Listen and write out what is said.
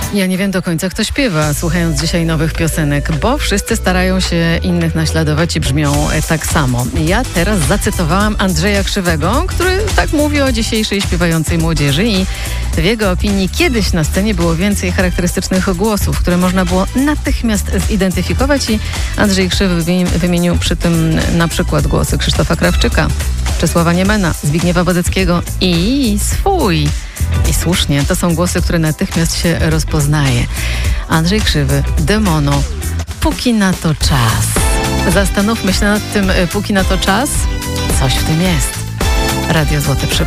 Ja nie wiem do końca, kto śpiewa, słuchając dzisiaj nowych piosenek, bo wszyscy starają się innych naśladować i brzmią tak samo. Ja teraz zacytowałam Andrzeja Krzywego, który tak mówi o dzisiejszej śpiewającej młodzieży i w jego opinii kiedyś na scenie było więcej charakterystycznych głosów, które można było natychmiast zidentyfikować i Andrzej Krzywy wymienił przy tym na przykład głosy Krzysztofa Krawczyka, Czesława Niemena, Zbigniewa Wodeckiego i swój. I słusznie, to są głosy, które natychmiast się rozpoznaje. Andrzej Krzywy, Demono, póki na to czas. Zastanówmy się nad tym, póki na to czas. Coś w tym jest. Radio Złote Przeboje.